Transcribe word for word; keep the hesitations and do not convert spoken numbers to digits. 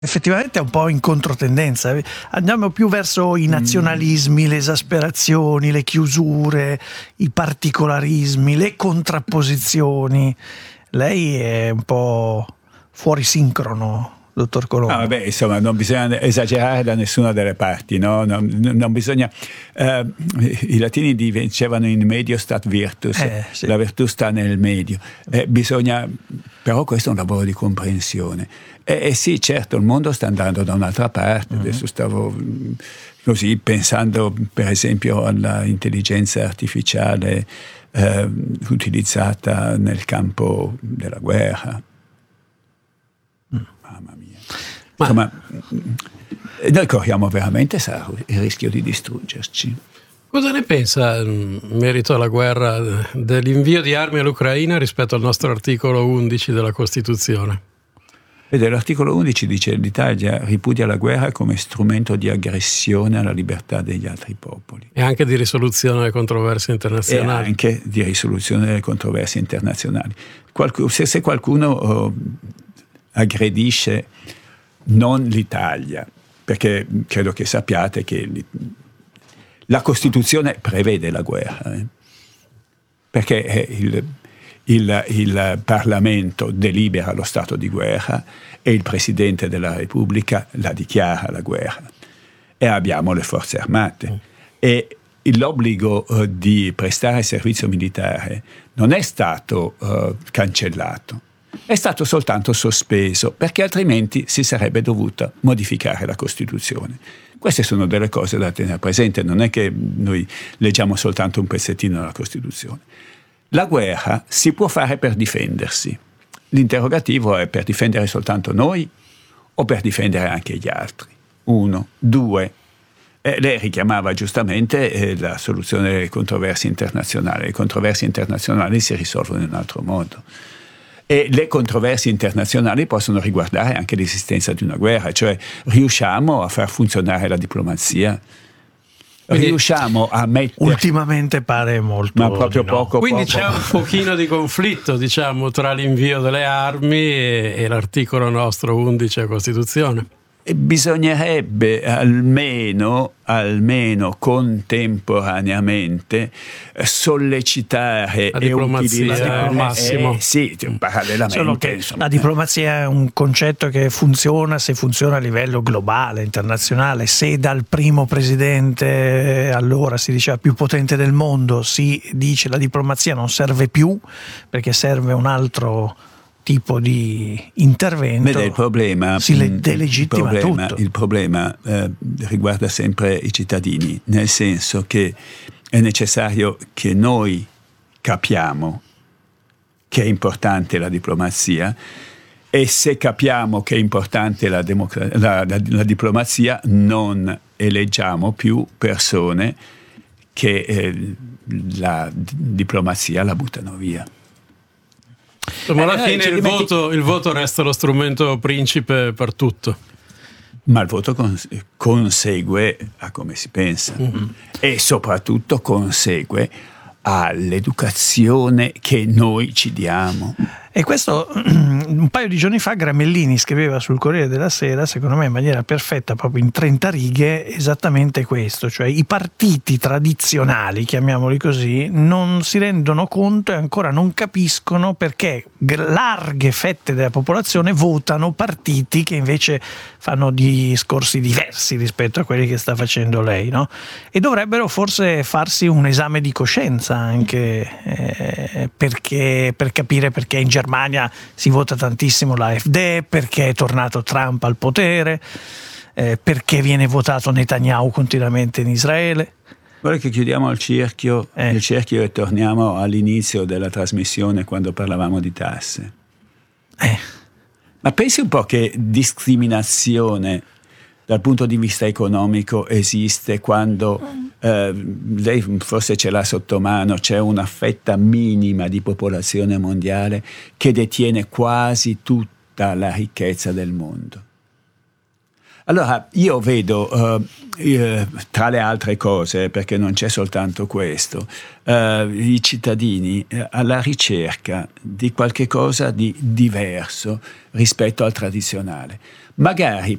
Effettivamente è un po' in controtendenza, andiamo più verso i nazionalismi, le esasperazioni, le chiusure, i particolarismi, le contrapposizioni. Lei è un po' fuori sincrono, dottor Colombo. Ah, vabbè, insomma, non bisogna esagerare da nessuna delle parti, no? Non, non bisogna. Eh, I latini dicevano in medio stat virtus, eh, sì. La virtù sta nel medio. Eh, bisogna, però questo è un lavoro di comprensione. E eh, eh, sì, certo, il mondo sta andando da un'altra parte. Mm-hmm. Adesso stavo così pensando, per esempio, all'intelligenza artificiale eh, utilizzata nel campo della guerra. Mamma mia. Ma insomma, noi corriamo veramente il rischio di distruggerci. Cosa ne pensa in merito alla guerra dell'invio di armi all'Ucraina rispetto al nostro articolo undici della Costituzione? Vede, l'articolo undici dice che l'Italia ripudia la guerra come strumento di aggressione alla libertà degli altri popoli. E anche di risoluzione delle controversie internazionali. E anche di risoluzione delle controversie internazionali. Qualc- se, se qualcuno oh, aggredisce non l'Italia, perché credo che sappiate che la Costituzione prevede la guerra, eh? perché il, il, il Parlamento delibera lo stato di guerra e il Presidente della Repubblica la dichiara la guerra e abbiamo le forze armate mm. e l'obbligo uh, di prestare servizio militare non è stato uh, cancellato, è stato soltanto sospeso, perché altrimenti si sarebbe dovuta modificare la Costituzione. Queste sono delle cose da tenere presente, non è che noi leggiamo soltanto un pezzettino della Costituzione. La guerra si può fare per difendersi. L'interrogativo è: per difendere soltanto noi o per difendere anche gli altri? Uno, due. Eh, lei richiamava giustamente eh, la soluzione delle controversie internazionali. Le controversie internazionali si risolvono in un altro modo. E le controversie internazionali possono riguardare anche l'esistenza di una guerra, cioè riusciamo a far funzionare la diplomazia, quindi, riusciamo a mettere... Ultimamente pare molto... Ma proprio no. poco, Quindi poco. c'è un pochino di conflitto, diciamo, tra l'invio delle armi e, e l'articolo nostro undici della Costituzione. E bisognerebbe almeno, almeno contemporaneamente sollecitare la e diplomazia al massimo. Eh, sì, parallelamente. Solo che la diplomazia è un concetto che funziona se funziona a livello globale, internazionale. Se dal primo presidente, allora si diceva più potente del mondo, si dice la diplomazia non serve più perché serve un altro tipo di intervento, Vede, il problema, si le delegittima il problema, tutto. Il problema eh, riguarda sempre i cittadini, nel senso che è necessario che noi capiamo che è importante la diplomazia, e se capiamo che è importante la, democra- la, la, la diplomazia, non eleggiamo più persone che eh, la diplomazia la buttano via. Ma alla Eh, fine il, dimentichi... voto, il voto resta lo strumento principe per tutto. Ma il voto cons- consegue a come si pensa, mm-hmm. e soprattutto consegue all'educazione che noi ci diamo. E questo un paio di giorni fa Gramellini scriveva sul Corriere della Sera, secondo me in maniera perfetta, proprio in trenta righe, esattamente questo, cioè i partiti tradizionali, chiamiamoli così, non si rendono conto e ancora non capiscono perché larghe fette della popolazione votano partiti che invece fanno discorsi diversi rispetto a quelli che sta facendo lei, no? E dovrebbero forse farsi un esame di coscienza anche eh, perché, per capire perché in Germania si vota tantissimo l'A F D, perché è tornato Trump al potere, eh, perché viene votato Netanyahu continuamente in Israele. Vorrei che chiudiamo il cerchio, eh. il cerchio e torniamo all'inizio della trasmissione, quando parlavamo di tasse. Eh. Ma pensi un po' che discriminazione dal punto di vista economico esiste quando eh, lei forse ce l'ha sotto mano, c'è una fetta minima di popolazione mondiale che detiene quasi tutta la ricchezza del mondo. Allora, io vedo, uh, eh, tra le altre cose, perché non c'è soltanto questo, uh, i cittadini eh, alla ricerca di qualche cosa di diverso rispetto al tradizionale. Magari